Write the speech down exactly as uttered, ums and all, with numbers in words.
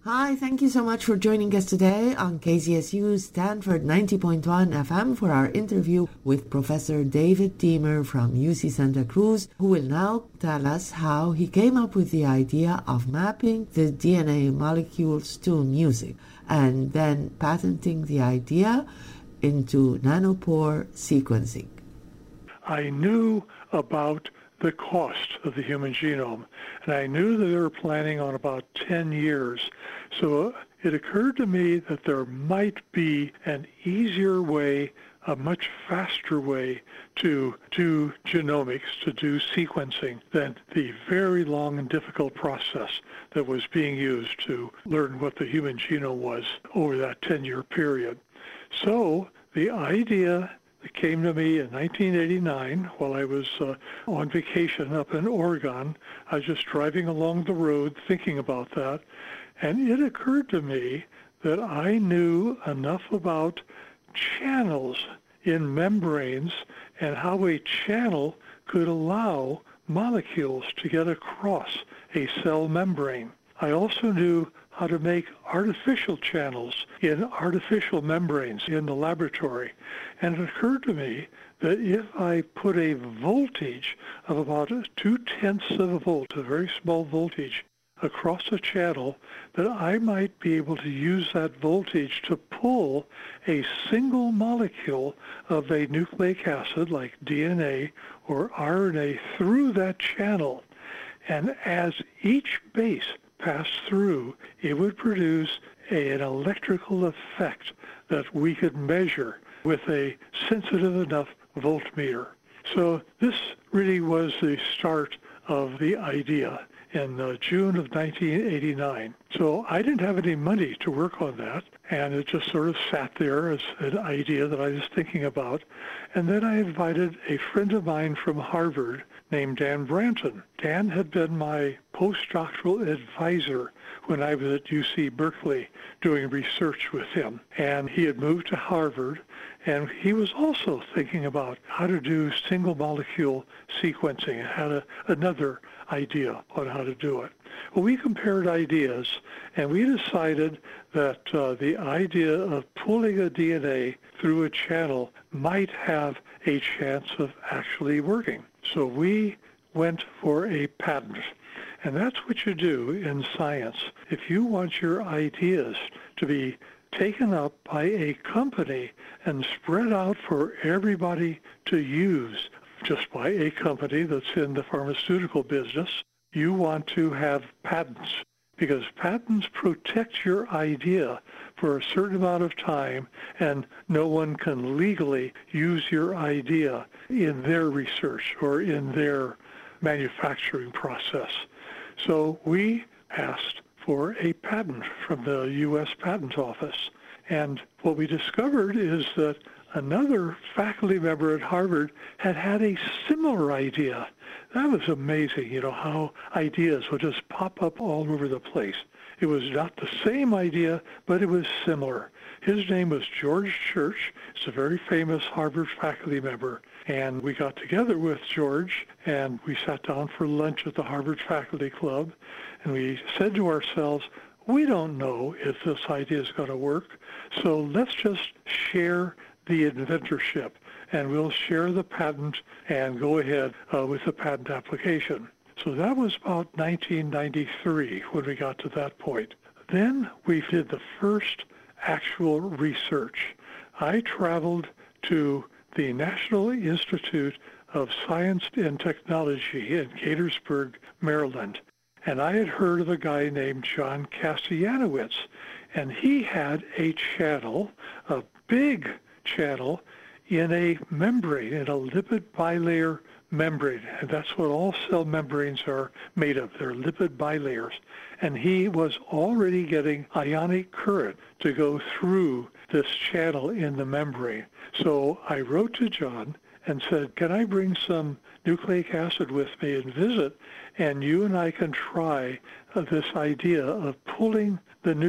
Hi, thank you so much for joining us today on K Z S U Stanford ninety point one F M for our interview with Professor David Deamer from U C Santa Cruz, who will now tell us how he came up with the idea of mapping the D N A molecules to music and then patenting the idea into nanopore sequencing. I knew about the cost of the human genome, and I knew that they were planning on about ten years. So it occurred to me that there might be an easier way, a much faster way to do genomics, to do sequencing, than the very long and difficult process that was being used to learn what the human genome was over that ten-year period. So the idea that came to me in nineteen eighty-nine while I was uh, on vacation up in Oregon. I was just driving along the road thinking about that, and it occurred to me that I knew enough about channels in membranes and how a channel could allow molecules to get across a cell membrane. I also knew how to make artificial channels in artificial membranes in the laboratory. And it occurred to me that if I put a voltage of about two-tenths of a volt, a very small voltage, across a channel, that I might be able to use that voltage to pull a single molecule of a nucleic acid like D N A or R N A through that channel. And as each base passed through, it would produce a, an electrical effect that we could measure with a sensitive enough voltmeter. So this really was the start of the idea in uh, June of nineteen eighty-nine. So I didn't have any money to work on that, and it just sort of sat there as an idea that I was thinking about. And then I invited a friend of mine from Harvard named Dan Branton. Dan had been my postdoctoral advisor when I was at U C Berkeley doing research with him. And he had moved to Harvard, and he was also thinking about how to do single molecule sequencing and had a, another idea on how to do it. Well, we compared ideas, and we decided that uh, the idea of pulling a D N A through a channel might have a chance of actually working. So we went for a patent. And that's what you do in science. If you want your ideas to be taken up by a company and spread out for everybody to use, just by a company that's in the pharmaceutical business, you want to have patents, because patents protect your idea for a certain amount of time, and no one can legally use your idea in their research or in their manufacturing process. So we asked for a patent from the U S Patent Office. And what we discovered is that another faculty member at Harvard had had a similar idea. That was amazing, you know, how ideas would just pop up all over the place. It was not the same idea, but it was similar. His name was George Church. He's a very famous Harvard faculty member. And we got together with George, and we sat down for lunch at the Harvard Faculty Club, and we said to ourselves, we don't know if this idea is going to work, so let's just share the inventorship, and we'll share the patent and go ahead uh, with the patent application. So that was about nineteen ninety-three when we got to that point. Then we did the first actual research. I traveled to the National Institute of Science and Technology in Gaithersburg, Maryland. And I had heard of a guy named John Kasianowicz, and he had a channel, a big channel, in a membrane, in a lipid bilayer membrane. And that's what all cell membranes are made of. They're lipid bilayers. And he was already getting ionic current to go through this channel in the membrane. So I wrote to John and said, can I bring some nucleic acid with me and visit, and you and I can try uh, this idea of pulling the